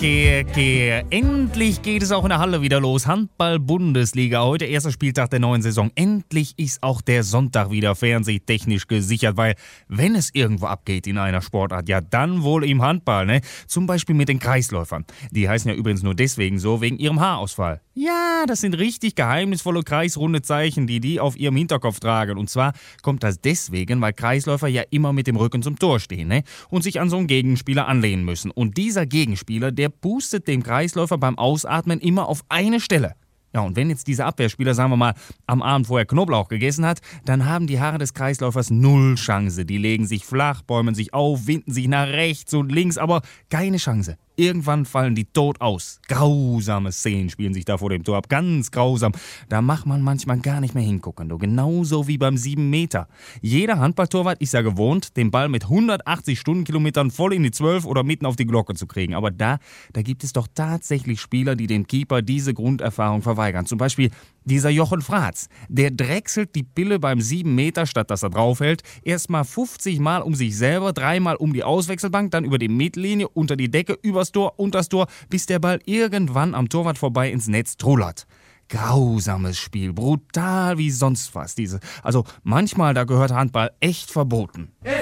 Endlich geht es auch in der Halle wieder los. Handball-Bundesliga. Heute erster Spieltag der neuen Saison. Endlich ist auch der Sonntag wieder fernsehtechnisch gesichert, weil wenn es irgendwo abgeht in einer Sportart, ja dann wohl im Handball, ne? Zum Beispiel mit den Kreisläufern. Die heißen ja übrigens nur deswegen so, wegen ihrem Haarausfall. Ja, das sind richtig geheimnisvolle kreisrunde Zeichen, die auf ihrem Hinterkopf tragen. Und zwar kommt das deswegen, weil Kreisläufer ja immer mit dem Rücken zum Tor stehen, ne? Und sich an so einen Gegenspieler anlehnen müssen. Und dieser Gegenspieler, der pustet dem Kreisläufer beim Ausatmen immer auf eine Stelle. Ja, und wenn jetzt dieser Abwehrspieler, sagen wir mal, am Abend vorher Knoblauch gegessen hat, dann haben die Haare des Kreisläufers null Chance. Die legen sich flach, bäumen sich auf, winden sich nach rechts und links, aber keine Chance. Irgendwann fallen die tot aus. Grausame Szenen spielen sich da vor dem Tor ab. Ganz grausam. Da macht man manchmal gar nicht mehr hingucken. Du. Genauso wie beim 7 Meter. Jeder Handballtorwart ist ja gewohnt, den Ball mit 180 Stundenkilometern voll in die 12 oder mitten auf die Glocke zu kriegen. Aber da gibt es doch tatsächlich Spieler, die dem Keeper diese Grunderfahrung verweigern. Zum Beispiel dieser Jochen Fratz. Der drechselt die Pille beim 7 Meter, statt dass er draufhält, erstmal 50 Mal um sich selber, 3-mal um die Auswechselbank, dann über die Mittellinie, unter die Decke, übers Tor, unters Tor, bis der Ball irgendwann am Torwart vorbei ins Netz trullert. Grausames Spiel, brutal wie sonst was. Also manchmal, da gehört Handball echt verboten.